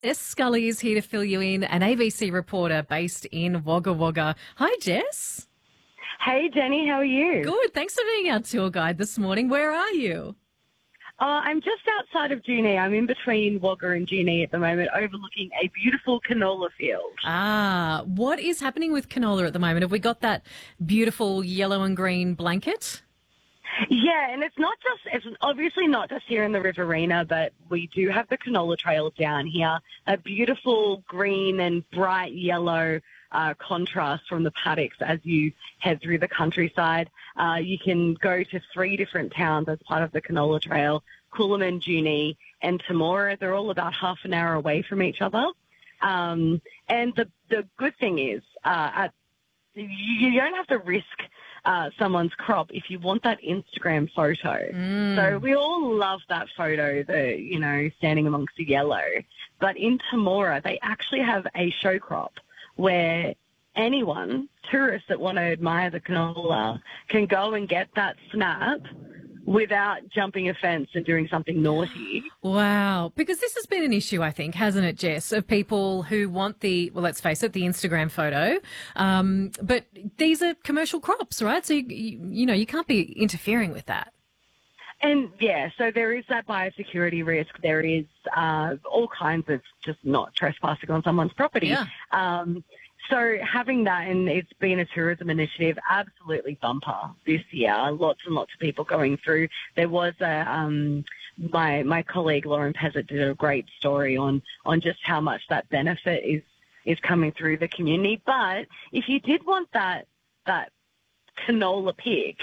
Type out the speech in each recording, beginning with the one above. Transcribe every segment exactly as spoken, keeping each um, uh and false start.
Jess Scully is here to fill you in, an A B C reporter based in Wagga Wagga. Hi, Jess. Hey, Jenny, how are you? Good. Thanks for being our tour guide this morning. Where are you? Uh, I'm just outside of Junee. I'm in between Wagga and Junee at the moment, overlooking a beautiful canola field. Ah, what is happening with canola at the moment? Have we got that beautiful yellow and green blanket? Yeah, and it's not just, it's obviously not just here in the Riverina, but we do have the canola trail down here, a beautiful green and bright yellow uh, contrast from the paddocks as you head through the countryside. Uh, you can go to three different towns as part of the canola trail, Coolamon, Junee, and Temora. They're all about half an hour away from each other. Um, and the, the good thing is, uh, at, you, you don't have to risk Uh, someone's crop if you want that Instagram photo. Mm. So we all love that photo, the, you know, standing amongst the yellow. But in Temora, they actually have a show crop where anyone, tourists that want to admire the canola, can go and get that snap without jumping a fence and doing something naughty. Wow. Because this has been an issue, I think, hasn't it, Jess, of people who want the, well, let's face it, the Instagram photo. Um, but these are commercial crops, right? So, you, you, you know, you can't be interfering with that. And, yeah, so there is that biosecurity risk. There is uh, all kinds of just not trespassing on someone's property. Yeah. Um, So having that, and it's been a tourism initiative, absolutely bumper this year. Lots and lots of people going through. There was a um, my my colleague Lauren Pezzett did a great story on on just how much that benefit is is coming through the community. But if you did want that that canola pick,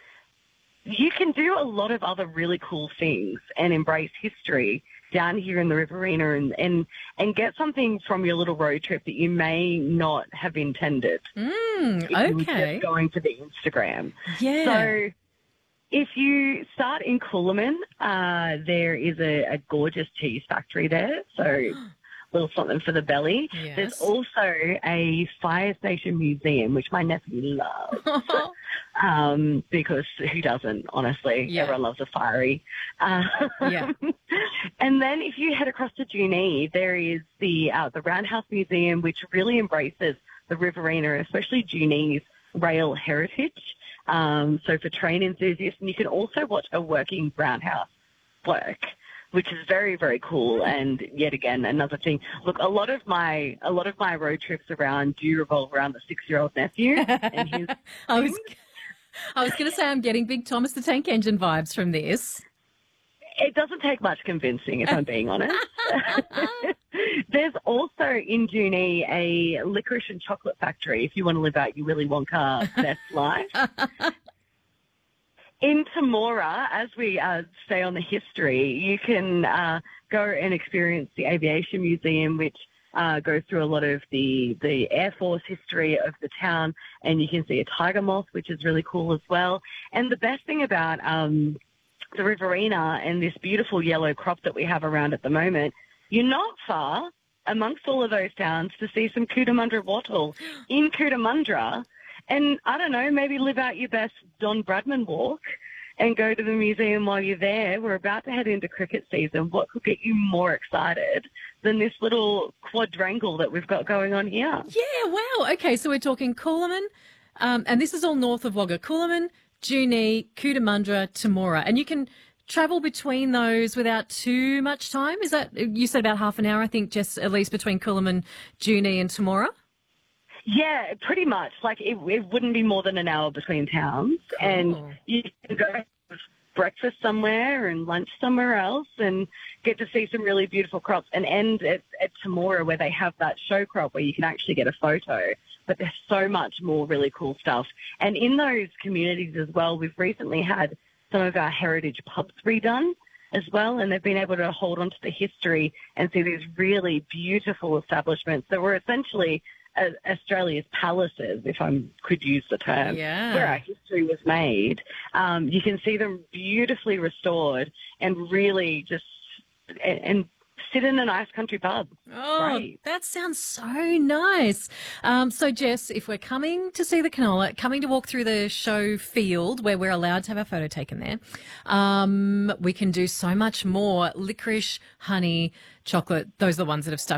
you can do a lot of other really cool things and embrace history down here in the Riverina and, and, and get something from your little road trip that you may not have intended. Mm, if you were okay. just going for the Instagram. Yeah. So if you start in Coolamon, uh, there is a, a gorgeous cheese factory there. So a little something for the belly. Yes. There's also a fire station museum, which my nephew loves. Um, because who doesn't, honestly? Yeah. Everyone loves a fiery. Uh, Yeah. And then if you head across to Junee, there is the uh, the Roundhouse Museum, which really embraces the Riverina, especially Junee's rail heritage. Um, so for train enthusiasts, and you can also watch a working roundhouse work, which is very, very cool. And yet again, another thing. Look, a lot of my a lot of my road trips around do revolve around the six-year-old nephew and his. I was, I was going to say I'm getting big Thomas the Tank Engine vibes from this. It doesn't take much convincing, if I'm being honest. There's also in Junee a licorice and chocolate factory if you want to live out your Willy Wonka best life. In Temora, as we uh, stay on the history, you can uh, go and experience the Aviation Museum, which uh, goes through a lot of the, the Air Force history of the town, and you can see a tiger moth, which is really cool as well. And the best thing about um, the Riverina and this beautiful yellow crop that we have around at the moment, you're not far amongst all of those towns to see some Cootamundra wattle in Cootamundra. And I don't know, maybe live out your best Don Bradman walk and go to the museum while you're there. We're about to head into cricket season. What could get you more excited than this little quadrangle that we've got going on here? Yeah, wow. Okay, so we're talking Coolamon, um, and this is all north of Wagga. Coolamon, Junee, Cootamundra, Temora. And you can travel between those without too much time? Is that, you said about half an hour, I think, just at least between Coolamon, Junee and Temora? Yeah, pretty much. Like, it, it wouldn't be more than an hour between towns. Cool. And you can go have breakfast somewhere and lunch somewhere else and get to see some really beautiful crops and end at, at Temora where they have that show crop where you can actually get a photo. But there's so much more really cool stuff. And in those communities as well, we've recently had some of our heritage pubs redone as well, and they've been able to hold on to the history and see these really beautiful establishments that were essentially uh, Australia's palaces, if I could use the term, Yeah. where our history was made. Um, you can see them beautifully restored and really just and, and sit in a nice country pub. Oh, Great. that sounds so nice. Um, so, Jess, if we're coming to see the canola, coming to walk through the show field where we're allowed to have our photo taken there, um, we can do so much more. Licorice, honey, chocolate, those are the ones that have stuck